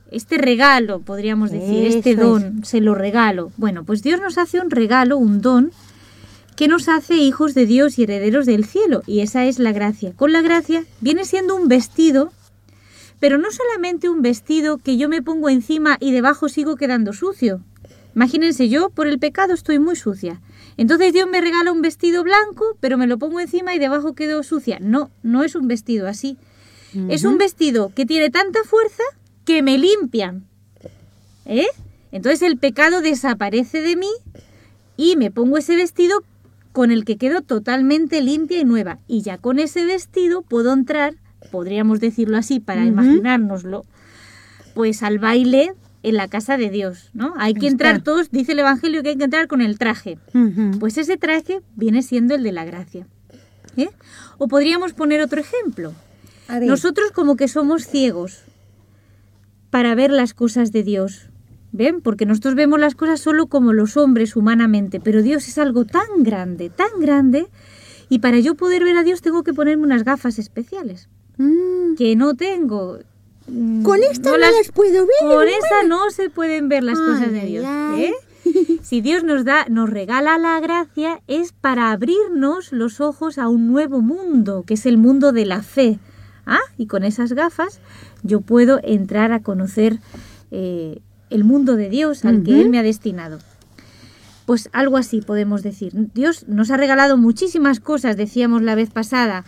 este regalo, podríamos decir, este don, se lo regalo. Bueno, pues Dios nos hace un regalo, un don, que nos hace hijos de Dios y herederos del cielo, y esa es la gracia. Con la gracia viene siendo un vestido, pero no solamente un vestido que yo me pongo encima y debajo sigo quedando sucio. Imagínense, yo por el pecado estoy muy sucia. Entonces Dios me regala un vestido blanco, pero me lo pongo encima y debajo quedo sucia. No, no es un vestido así. Es un vestido que tiene tanta fuerza que me limpian. Entonces el pecado desaparece de mí y me pongo ese vestido con el que quedo totalmente limpia y nueva. Y ya con ese vestido puedo entrar, podríamos decirlo así para imaginárnoslo, pues al baile en la casa de Dios, ¿no? Hay que entrar todos, dice el Evangelio que hay que entrar con el traje. Pues ese traje viene siendo el de la gracia. O podríamos poner otro ejemplo. Nosotros como que somos ciegos para ver las cosas de Dios. ¿Ven? Porque nosotros vemos las cosas solo como los hombres humanamente, pero Dios es algo tan grande, y para yo poder ver a Dios tengo que ponerme unas gafas especiales, que no tengo. Con esta no las puedo ver. Con esa no se pueden ver las cosas de Dios. Si Dios nos regala la gracia, es para abrirnos los ojos a un nuevo mundo, que es el mundo de la fe. Y con esas gafas yo puedo entrar a conocer el mundo de Dios al que Él me ha destinado. Pues algo así podemos decir. Dios nos ha regalado muchísimas cosas, decíamos la vez pasada,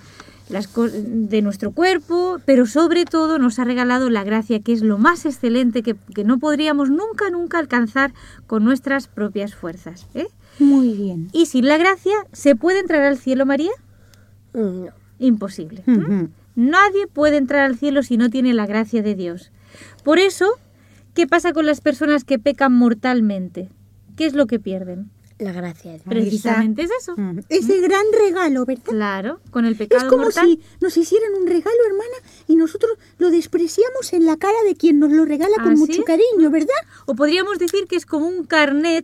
de nuestro cuerpo, pero sobre todo nos ha regalado la gracia, que es lo más excelente que no podríamos nunca alcanzar con nuestras propias fuerzas. Muy bien. ¿Y sin la gracia se puede entrar al cielo, María? No. Imposible. Nadie puede entrar al cielo si no tiene la gracia de Dios. Por eso, ¿qué pasa con las personas que pecan mortalmente? ¿Qué es lo que pierden? La gracia de Dios. Precisamente es eso. Ese gran regalo, ¿verdad? Claro, con el pecado es como mortal. si nos hicieran un regalo, hermana, y nosotros lo despreciamos en la cara de quien nos lo regala con mucho cariño, ¿verdad? O podríamos decir que es como un carnet,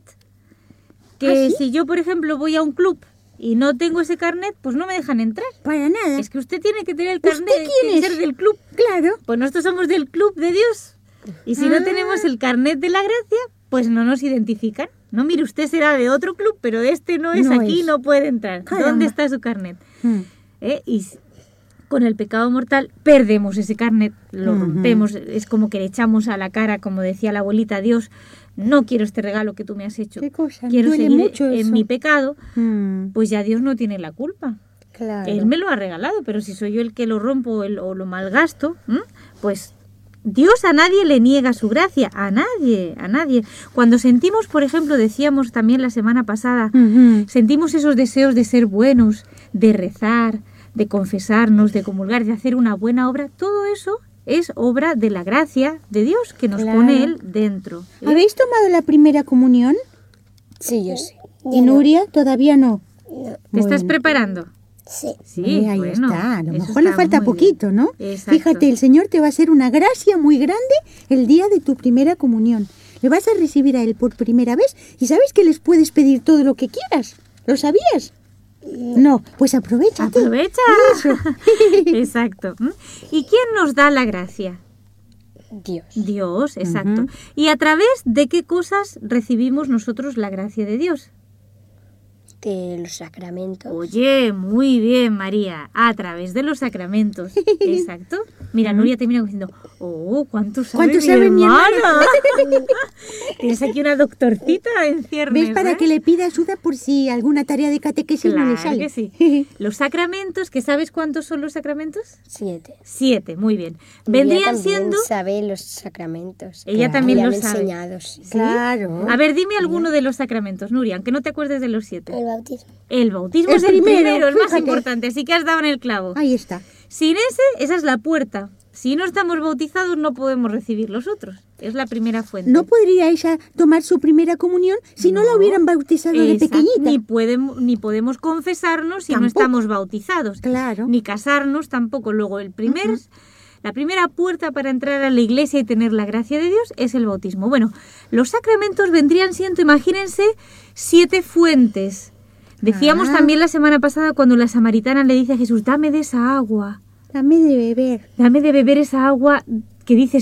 que si yo, por ejemplo, voy a un club y no tengo ese carnet, pues no me dejan entrar. Para nada. Es que usted tiene que tener el carnet, ¿Usted quién es? Ser del club. Claro. Pues nosotros somos del club de Dios. Y si no tenemos el carnet de la gracia, pues no nos identifican. No, mire, usted será de otro club, pero este no es aquí, no puede entrar. Caramba. ¿Dónde está su carnet? Y con el pecado mortal perdemos ese carnet, lo rompemos, es como que le echamos a la cara, como decía la abuelita, Dios, no quiero este regalo que tú me has hecho. ¿Qué cosa? Quiero Duele seguir mucho en eso. mi pecado, pues ya Dios no tiene la culpa. Claro. Él me lo ha regalado, pero si soy yo el que lo rompo o lo malgasto, pues Dios a nadie le niega su gracia, a nadie. Cuando sentimos, por ejemplo, decíamos también la semana pasada, sentimos esos deseos de ser buenos, de rezar, de confesarnos, de comulgar, de hacer una buena obra, todo eso es obra de la gracia de Dios que nos pone Él dentro. ¿Habéis tomado la primera comunión? Sí, yo sí. ¿Y Nuria? Todavía no. ¿Te estás preparando? Sí. Sí, ahí bueno, está. A lo eso mejor le está falta muy poquito, bien. ¿no? Exacto. Fíjate, el Señor te va a hacer una gracia muy grande el día de tu primera comunión. Le vas a recibir a Él por primera vez y sabes que les puedes pedir todo lo que quieras. ¿Lo sabías? No, pues aprovecha. ¡Aprovecha! Eso. Exacto. ¿Y quién nos da la gracia? Dios. Dios, exacto. ¿Y a través de qué cosas recibimos nosotros la gracia de Dios? De los sacramentos. Oye, muy bien, María. A través de los sacramentos. Exacto. Mira, Nuria te mira diciendo, ¿cuánto sabe mi hermana? Tienes aquí una doctorcita en ciernes. ¿Ves? Para que le pida ayuda por si alguna tarea de catequesis no le sale. Que sí. Los sacramentos, ¿que sabes cuántos son los sacramentos? 7. 7, muy bien. Vendrían siendo... sabe los sacramentos. Ella también los sabe. Enseñados. ¿Sí? Claro. A ver, dime alguno de los sacramentos, Nuria, aunque no te acuerdes de los 7. El bautismo. El bautismo es el primero, el más fíjate. importante, así que has dado en el clavo. Ahí está. Sin esa es la puerta. Si no estamos bautizados no podemos recibir los otros. Es la primera fuente. ¿No podría ella tomar su primera comunión si no la hubieran bautizado de pequeñita? Ni podemos confesarnos si no estamos bautizados. Claro. Ni casarnos tampoco. Luego la primera puerta para entrar a la iglesia y tener la gracia de Dios es el bautismo. Bueno, los sacramentos vendrían siendo, imagínense, 7 fuentes. Decíamos también la semana pasada cuando la samaritana le dice a Jesús, dame de esa agua. Dame de beber. Dame de beber esa agua que dice